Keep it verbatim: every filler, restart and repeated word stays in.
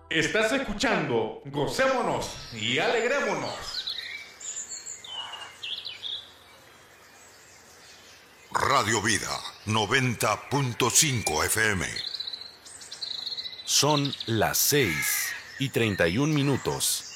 Estás escuchando Gocémonos y Alegrémonos. Radio Vida noventa punto cinco F M. Son las seis y treinta y un minutos.